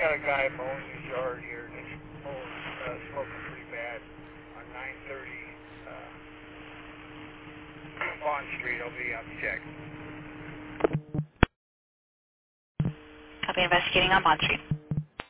Got a guy mowing his yard here that's smoking pretty bad on 930 Bond Street. I'll be out to check. I'll be investigating on Bond Street.